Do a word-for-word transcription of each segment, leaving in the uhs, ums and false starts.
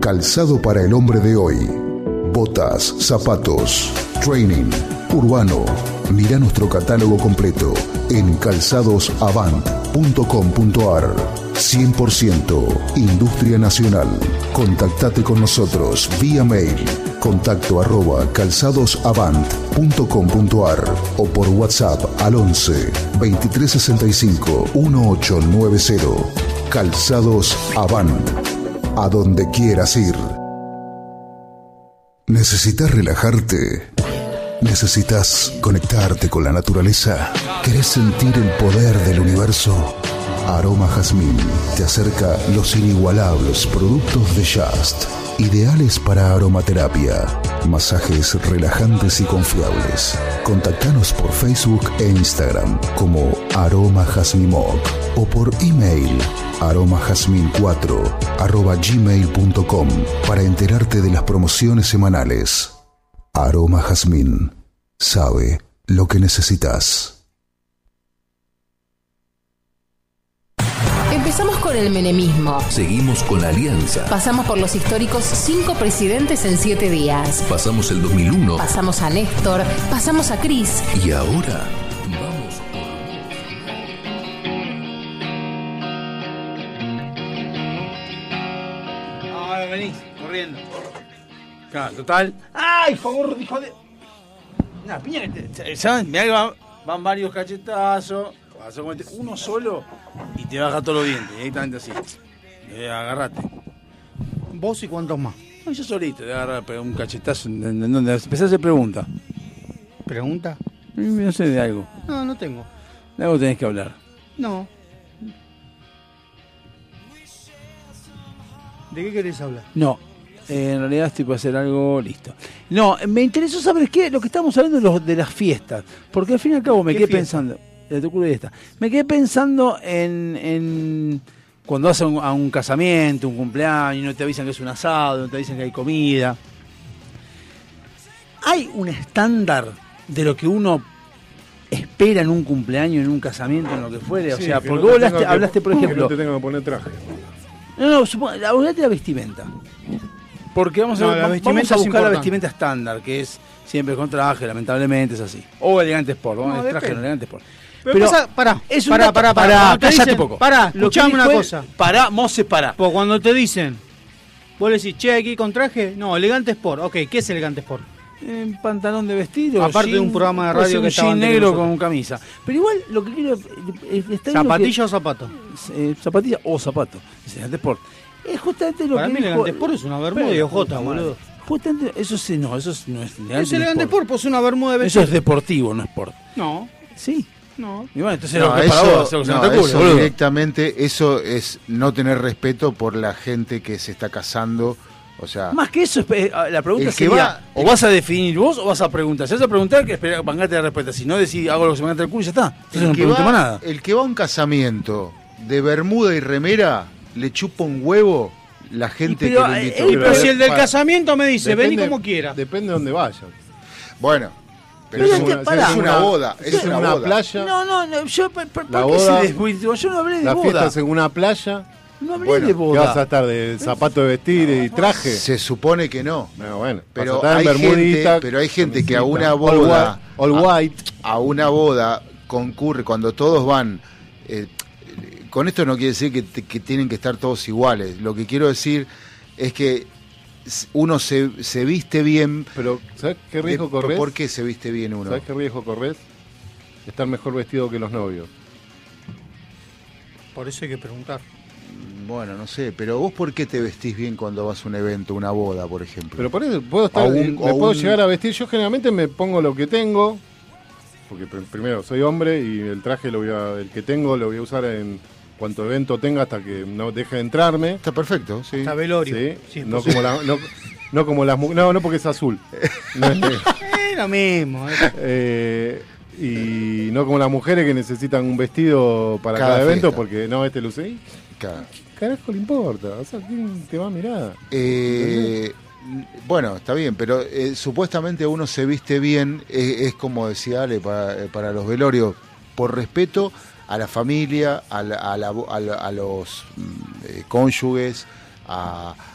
Calzado para el hombre de hoy. Botas, zapatos, training, urbano. Mira nuestro catálogo completo en calzados avant punto com punto ar. cien por ciento Industria Nacional. Contactate con nosotros vía mail. Contacto arroba calzadosavant punto com punto ar o por WhatsApp al once veintitrés sesenta y cinco dieciocho noventa. Calzados Avant. A donde quieras ir. ¿Necesitas relajarte? ¿Necesitas conectarte con la naturaleza? ¿Querés sentir el poder del universo? Aroma Jazmín te acerca los inigualables productos de Just, ideales para aromaterapia, masajes relajantes y confiables. Contactanos por Facebook e Instagram como Aroma Jazmimoc o por email aromajazmin cuatro arroba gmail punto com para enterarte de las promociones semanales. Aroma Jazmín sabe lo que necesitas. Empezamos con el menemismo. Seguimos con la Alianza. Pasamos por los históricos cinco presidentes en siete días. Pasamos el dos mil uno. Pasamos a Néstor. Pasamos a Cris. Y ahora vamos por... Ah, venís, corriendo. Claro, total. ¡Ay, favor, hijo de... Una piña que te... ¿Saben? Mirá que van, van varios cachetazos. Uno solo y te baja todos los dientes, directamente así. Eh, agarrate. ¿Vos y cuántos más? No, yo solito, te agarrar un cachetazo en, en donde empezás a hacer preguntas. ¿Pregunta? No sé de algo. No, no tengo. De algo tenés que hablar. No. ¿De qué querés hablar? No. Eh, en realidad estoy para hacer algo, listo. No, me interesó saber qué, lo que estamos hablando de, los, de las fiestas. Porque al fin y al cabo me quedé fiesta? pensando... De tu culo y esta. Me quedé pensando en, en cuando vas a un, a un casamiento, un cumpleaños, no te avisan que es un asado, no te avisan que hay comida. ¿Hay un estándar de lo que uno espera en un cumpleaños, en un casamiento, en lo que fuere? O sí, sea, porque no vos hablaste, que, hablaste, por ejemplo... Que no te tengo que poner traje. No, no, supongo, hablate de la vestimenta. Porque vamos, no, a, la vamos a buscar importante. la vestimenta estándar, que es siempre con traje, lamentablemente es así. O elegante sport, vamos no, a traje, no elegante sport. Pero, pero pasa, pará, es pará, pará, pará, pará, callate un poco. Pará, escuchame una fue, cosa. Pará, Mose, pará. Pues cuando te dicen, vos le decís, che, aquí con traje, no, elegante sport. Ok, ¿qué es elegante sport? En pantalón de vestir. Aparte jean, de un programa de radio que un estaba jean negro con camisa. Pero igual lo que quiero es ¿zapatilla que, o zapato? Eh, zapatilla o zapato. Es elegante sport. Es justamente lo Para que mí dijo, elegante sport es una bermuda de ojota, boludo. Justamente, eso sí, no, eso no es elegante. Es elegante sport, pues es una bermuda de vestir. Eso es deportivo, no sport. No. Sí. No. Y bueno, entonces no, lo que eso, para vos, eso, no, no te eso culo, directamente, eso es no tener respeto por la gente que se está casando. O sea, más que eso, la pregunta el que sería, va, o vas a definir vos o vas a preguntar. Si vas a preguntar, que esperar, bancarte la respuesta. Si no decís, hago lo que se me canta el culo y ya está. Entonces el no que pregunto va, más nada. El que va a un casamiento de bermuda y remera, le chupa un huevo la gente pero, que le invitó. Eh, pero, pero si el del para, casamiento me dice, depende, vení como quieras. Depende de dónde vayas. Bueno. Pero, pero es, una, para, es una boda, es, es una, una boda. playa. No, no, no, yo, ¿por, por la qué boda, se desvirtuó? Yo no hablé de la boda. La fiesta es en una playa. No hablé bueno, de boda. ¿Qué vas a estar de zapato de vestir y traje? Se supone que no. No, bueno, pero hay, gente, pero hay gente que a una boda, all white, all white. A, a una boda concurre cuando todos van. Eh, con esto no quiere decir que, que tienen que estar todos iguales. Lo que quiero decir es que uno se, se viste bien. Pero ¿sabes qué riesgo de, corres? ¿Por qué se viste bien uno? ¿Sabes qué riesgo corres? Estar mejor vestido que los novios. Por eso hay que preguntar. Bueno, no sé, pero vos ¿por qué te vestís bien cuando vas a un evento, una boda, por ejemplo? Pero por eso puedo estar, un, me puedo un... llegar a vestir. Yo generalmente me pongo lo que tengo, porque pr- primero soy hombre y el traje lo voy a, el que tengo lo voy a usar en cuanto evento tenga hasta que no deje de entrarme. Está perfecto, sí. Está velorio. Sí, sí no, como la, no, no como las no, no porque es azul. No es negro. Es lo mismo. Eh. Eh, y no como las mujeres que necesitan un vestido para cada, cada evento porque no, este luce. Cada... ¿Qué carajo le importa? O sea, ¿quién te va a mirar? Eh, bueno, está bien, pero eh, supuestamente uno se viste bien, eh, es como decía Ale, para, para los velorios, por respeto a la familia, a, la, a, la, a, la, a los eh, cónyuges, a,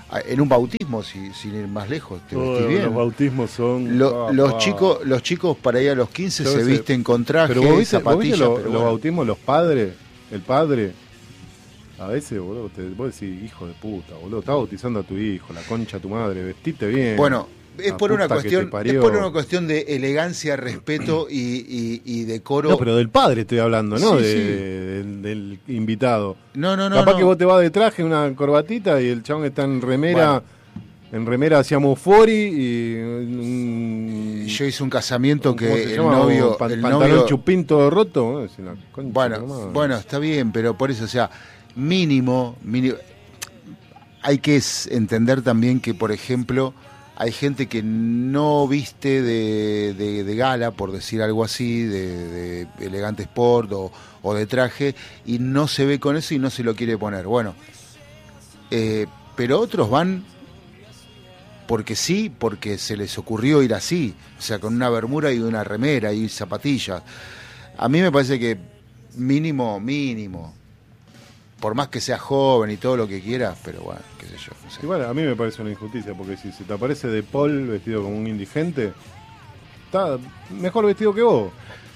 en un bautismo, si, sin ir más lejos, te Todos vestís bien. Los bautismos son... Lo, ah, los ah. chicos los chicos para ir a los quince Yo se sé. visten con traje, Pero vos viste, vos zapatillas, viste lo- pero los bueno. bautismos, los padres, el padre, a veces, boludo, te, vos decís, hijo de puta, boludo, estás bautizando a tu hijo, la concha de tu madre, vestite bien. Bueno, es La por una puta que cuestión te parió. es por una cuestión de elegancia, respeto y, y, y decoro. No, pero del padre estoy hablando, ¿no? Sí, De- sí. Del, del invitado. no, no, no, Capaz no. que vos te vas de traje, una corbatita, y el chabón está en remera, en remera hacia Mufori y... un- Yo hice un casamiento ¿cómo se que el llama? novio, Pan- el pantalón novio chupín todo roto. Es una concha bueno, de la madre. bueno, está bien, pero por eso, o sea, mínimo, mínimo hay que s- entender también que, por ejemplo, hay gente que no viste de, de- de gala, por decir algo así, de, de elegante sport o, o de traje, y no se ve con eso y no se lo quiere poner. Bueno, eh, pero otros van porque sí, porque se les ocurrió ir así, o sea, con una bermuda y una remera y zapatillas. A mí me parece que mínimo, mínimo, por más que sea joven y todo lo que quieras, pero bueno, qué sé yo. No sé. Igual a mí me parece una injusticia, porque si se te aparece De Paul vestido como un indigente, está mejor vestido que vos.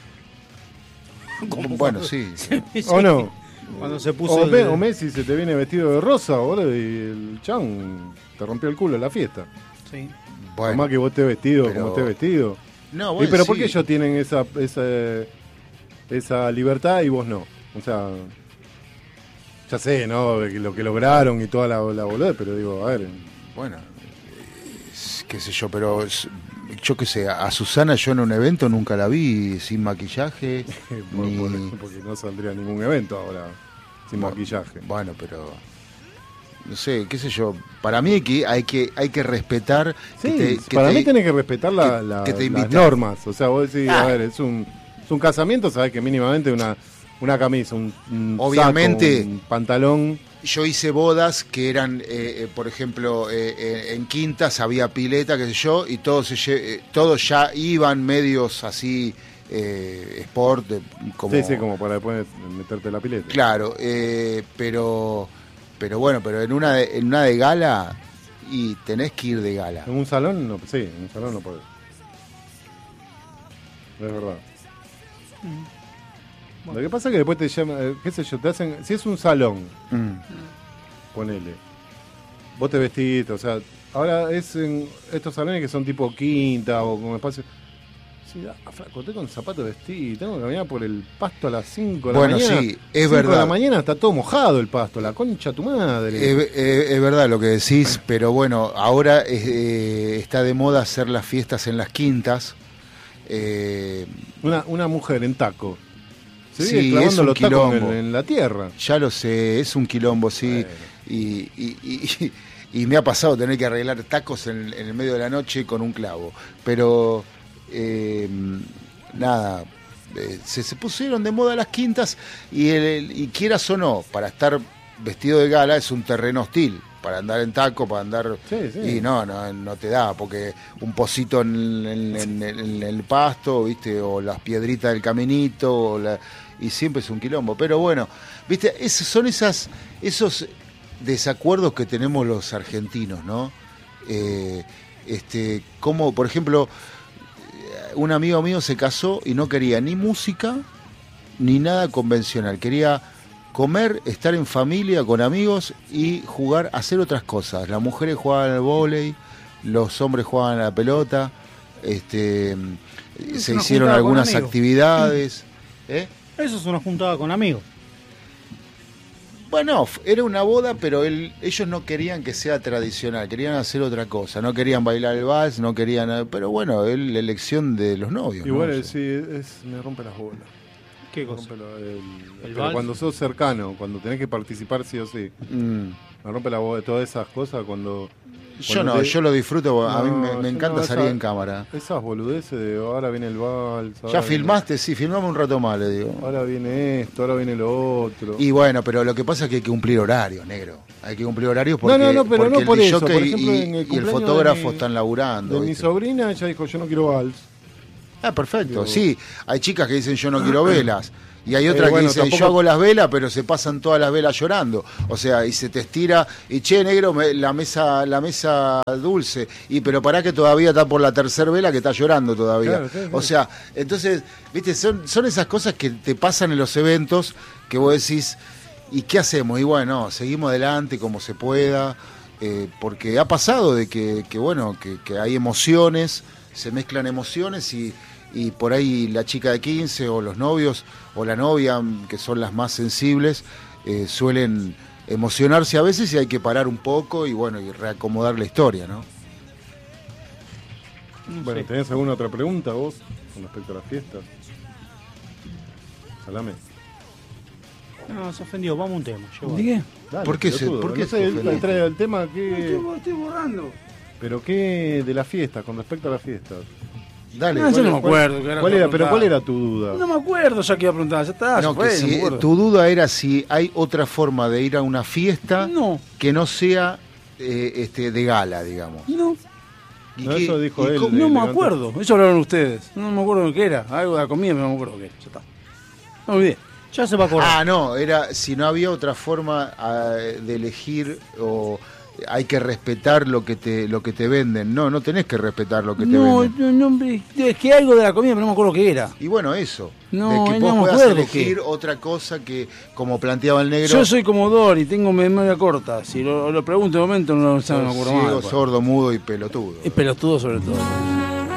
Bueno, sí. ¿O no? Cuando se puso O, el- Me- o Messi se te viene vestido de rosa, boludo, y el chan te rompió el culo en la fiesta. Sí. Por Bueno, más que vos estés vestido pero- como estés vestido. no, ¿Y bueno, pero por sí. qué ellos tienen esa, esa, esa libertad y vos no? O sea, ya sé, ¿no? De que lo que lograron y toda la, la boludez, pero digo, a ver. Bueno, es- qué sé yo, pero es- yo qué sé, a Susana yo en un evento nunca la vi sin maquillaje. por- ni- por- porque no saldría a ningún evento ahora sin Bueno, maquillaje. Bueno, pero no sé, qué sé yo. Para mí hay que hay que hay que respetar. Sí, que te- que para te- mí tenés que respetar la- que- la- que te las invitan. normas. O sea, vos decís, Ah. a ver, es un, es un casamiento, sabés que mínimamente una, una camisa, un, un Obviamente. saco, un pantalón. Yo hice bodas que eran, eh, eh, por ejemplo, eh, eh, en quintas había pileta, qué sé yo, y todos, se lle- eh, todos ya iban medios así, eh, sport, eh, como... Sí, sí, como para después meterte la pileta. Claro, eh, pero pero bueno, pero en una de, en una de gala, y tenés que ir de gala. En un salón, no, sí, en un salón no podés. Es verdad. Lo que pasa es que después te llaman, eh, qué sé yo, te hacen, si es un salón, Mm. ponele, vos te vestís, o sea, ahora es en estos salones que son tipo quinta o como espacio. Sí, ah, flaco, estoy con zapatos vestidos, tengo que caminar por el pasto a las cinco de la Bueno, mañana. sí, es cinco de verdad. la mañana está todo mojado el pasto, la concha de tu madre. Es, es- es verdad lo que decís, pero bueno, ahora eh, está de moda hacer las fiestas en las quintas. Eh, Una, una mujer en taco. Se Sí, vive clavando es un los tacos en, quilombo. en la tierra. ya lo sé, es un quilombo, sí. Bueno. Y, y- y- y me ha pasado tener que arreglar tacos en, en el medio de la noche con un clavo. Pero eh, nada, eh, se, se pusieron de moda las quintas y, el, y quieras o no, para estar vestido de gala es un terreno hostil. Para andar en taco, para andar... Sí, sí. Y no, no, no te da, porque un pocito en, en- en- en el pasto, ¿viste? O las piedritas del caminito, o la- y siempre es un quilombo. Pero bueno, ¿viste? Es- son esas, esos desacuerdos que tenemos los argentinos, ¿no? Eh, este, como, por ejemplo, un amigo mío se casó y no quería ni música ni nada convencional. Quería comer, estar en familia, con amigos y jugar, hacer otras cosas. Las mujeres jugaban al vóley, los hombres jugaban a la pelota, este, Es se una hicieron juntada con algunas amigos. actividades. ¿eh? Eso es una juntada con amigos. Bueno, f- era una boda, pero él, ellos no querían que sea tradicional, querían hacer otra cosa, no querían bailar el vals, no querían, pero bueno, es la elección de los novios. ¿no? Igual O eh, sea, sí, es, me rompe las bolas. ¿Qué Me cosa? rompe lo- el- pero vals? cuando sos cercano, cuando tenés que participar sí o sí. mm. Me rompe la bola todas esas cosas cuando... Yo cuando no, te- yo lo disfruto, a mí No, me, yo me encanta no, salir esa- en cámara. Esas boludeces de ahora viene el vals. ahora Ya viene- filmaste, sí, filmame un rato más, le digo. Ahora viene esto, ahora viene lo otro. Y bueno, pero lo que pasa es que hay que cumplir horarios, negro. Hay que cumplir horarios porque, No, no, no, pero porque no el por eso. disjockey Por ejemplo, y, en el y el cumpleaños fotógrafo de mi- están laburando. De mi ¿viste? sobrina, ella dijo, yo no quiero vals. Ah, perfecto. Sí, hay chicas que dicen yo no quiero velas. Y hay otras Eh, bueno, que dicen, tampoco- yo hago las velas, pero se pasan todas las velas llorando. O sea, y se te estira, y che, negro, me- la mesa la mesa dulce. Y pero pará que todavía está por la tercera vela que está llorando todavía. Claro, claro, claro. O sea, entonces, viste, son, son esas cosas que te pasan en los eventos que vos decís, ¿y qué hacemos? Y bueno, seguimos adelante como se pueda, eh, porque ha pasado de que, que bueno, que, que hay emociones, se mezclan emociones y... y por ahí la chica de quince o los novios o la novia, que son las más sensibles, eh, suelen emocionarse a veces y hay que parar un poco y bueno, y reacomodar la historia, ¿no? Bueno, Sí. ¿tenés alguna otra pregunta vos con respecto a la fiesta? Salame. No, se ofendió, vamos a un tema. Yo voy. ¿De qué? Dale, ¿Por qué se- pelotudo, por qué no se sé, ofende? él trae el tema que... Estoy, estoy borrando. ¿Pero qué de la fiesta, con respecto a la fiesta? Dale. No, yo ¿Cuál- no me cuál- acuerdo. ¿qué ¿Cuál carajo era, pero preguntaba? cuál era tu duda? No me acuerdo ya que iba a preguntar. Ya está, No, ya fue, que no si- me acuerdo. tu duda era si hay otra forma de ir a una fiesta No, que no sea eh, este, de gala, digamos. no, ¿Y No, qué- eso dijo y él. cómo- no me elegante. acuerdo. Eso hablaron ustedes. No me acuerdo de qué era. Algo de la comida, pero no me acuerdo qué era. Ya está. No me olvidé. Ya se va a acordar. Ah, no, era si no había otra forma ah, de elegir o hay que respetar lo que te lo que te venden. No, no tenés que respetar lo que te No, venden. no, no, es que algo de la comida, pero no me acuerdo qué era. Y bueno, eso, No, de que no vos me puedas acuerdo elegir qué. otra cosa que, como planteaba el negro, Yo soy como Dory, tengo memoria corta. Si lo, lo pregunto de momento, no, no me acuerdo ciego, más. sordo, mudo y pelotudo. Y pelotudo sobre todo.